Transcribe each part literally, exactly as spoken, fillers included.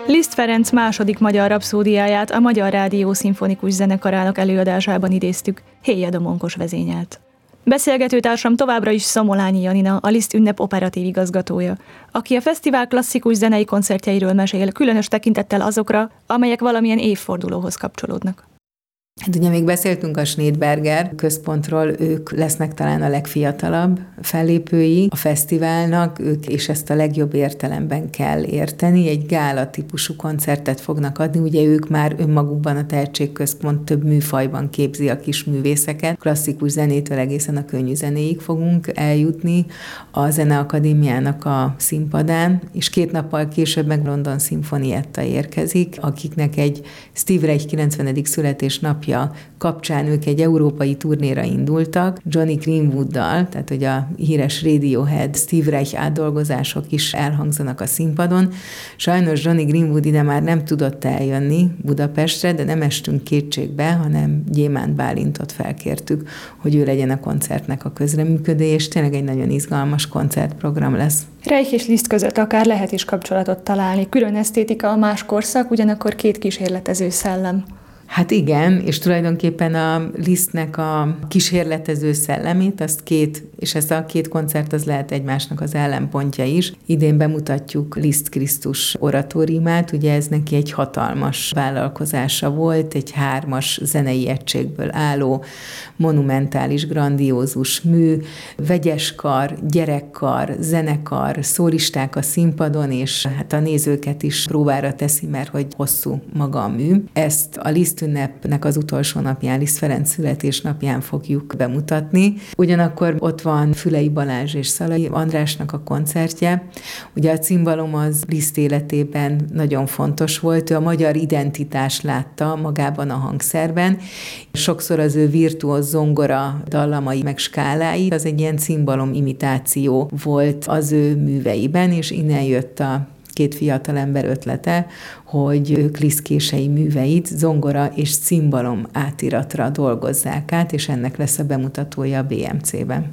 Liszt Ferenc második magyar rapszódiáját a Magyar Rádió Szimfonikus Zenekarának előadásában idéztük, Héja Domonkos vezényelt. Beszélgetőtársam továbbra is Szamolányi Janina, a Liszt ünnep operatív igazgatója, aki a fesztivál klasszikus zenei koncertjeiről mesél, különös tekintettel azokra, amelyek valamilyen évfordulóhoz kapcsolódnak. Hát ugye még beszéltünk a Schneidberger központról, ők lesznek talán a legfiatalabb fellépői a fesztiválnak, ők és ezt a legjobb értelemben kell érteni, egy gála típusú koncertet fognak adni, ugye ők már önmagukban a tehetségközpont több műfajban képzi a kis művészeket, klasszikus zenétől egészen a könnyű zenéig fogunk eljutni a Zeneakadémiának a színpadán, és két nappal később meg London Sinfonietta érkezik, akiknek egy Steve Reich kilencvenedik születésnapja kapcsán ők egy európai turnéra indultak, Johnny Greenwooddal, tehát hogy a híres Radiohead, Steve Reich átdolgozások is elhangzanak a színpadon. Sajnos Johnny Greenwood ide már nem tudott eljönni Budapestre, de nem estünk kétségbe, hanem Gyémánt Bálintot felkértük, hogy ő legyen a koncertnek a közreműködő, és tényleg egy nagyon izgalmas koncertprogram lesz. Reich és Liszt között akár lehet is kapcsolatot találni. Külön esztétika, más korszak, ugyanakkor két kísérletező szellem. Hát igen, és tulajdonképpen a Lisztnek a kísérletező szellemét, azt két, és ez a két koncert az lehet egymásnak az ellenpontja is. Idén bemutatjuk Liszt Krisztus oratóriumát, ugye ez neki egy hatalmas vállalkozása volt, egy hármas zenei egységből álló, monumentális, grandiózus mű, vegyes kar, gyerekkar, zenekar, szólisták a színpadon, és hát a nézőket is próbára teszi, mert hogy hosszú maga a mű. Ezt a Liszt ünnepnek az utolsó napján, Liszt Ferenc születésnapján fogjuk bemutatni. Ugyanakkor ott van Fülei Balázs és Szalai Andrásnak a koncertje. Ugye a cimbalom az Liszt életében nagyon fontos volt, ő a magyar identitást látta magában a hangszerben. Sokszor az ő virtuóz zongora dallamai meg skálái, az egy ilyen cimbalom imitáció volt az ő műveiben, és innen jött a két fiatalember ötlete, hogy ők Liszt kései műveit zongora és cimbalom átiratra dolgozzák át, és ennek lesz a bemutatója a bé em cében.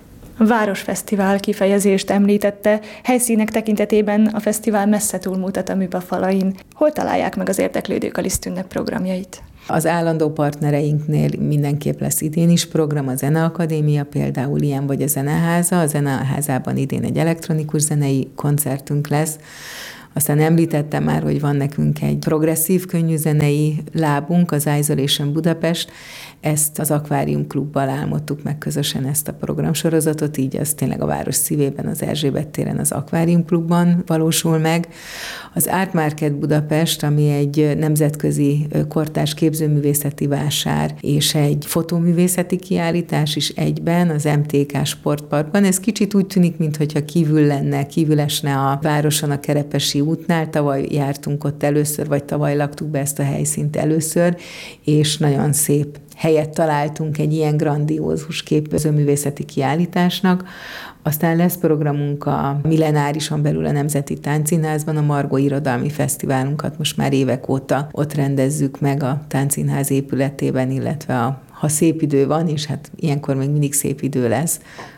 A Városfesztivál kifejezést említette, helyszínek tekintetében a fesztivál messze túlmutat a műpa falain. Hol találják meg az érdeklődők a Liszt ünnep programjait? Az állandó partnereinknél mindenképp lesz idén is program, a Zeneakadémia például ilyen, vagy a Zeneháza. A Zeneházában idén egy elektronikus zenei koncertünk lesz. Aztán említettem már, hogy van nekünk egy progresszív könnyűzenei lábunk, az Isolation Budapest. Ezt az Akvárium Klubbal álmodtuk meg közösen ezt a programsorozatot, így ez tényleg a város szívében, az Erzsébet téren, az Akvárium Klubban valósul meg. Az Art Market Budapest, ami egy nemzetközi kortárs képzőművészeti vásár, és egy fotóművészeti kiállítás is egyben az em té ká Sportparkban. Ez kicsit úgy tűnik, mintha kívül lenne, kívül esne a városon, a Kerepesi útnál. Tavaly jártunk ott először, vagy tavaly laktuk be ezt a helyszínt először, és nagyon szép helyet találtunk egy ilyen grandiózus képzőművészeti kiállításnak. Aztán lesz programunk a millenárison belül a Nemzeti Táncszínházban, a Margó Irodalmi Fesztiválunkat most már évek óta ott rendezzük meg a Táncszínház épületében, illetve a, ha szép idő van, és hát ilyenkor még mindig szép idő lesz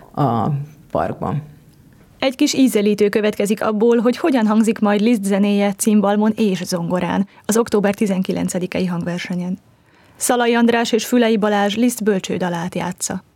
a parkban. Egy kis ízelítő következik abból, hogy hogyan hangzik majd Liszt zenéje cimbalmon és zongorán az október tizenkilencedikei hangversenyen. Szalai András és Fülei Balázs Liszt bölcsődalát játsza.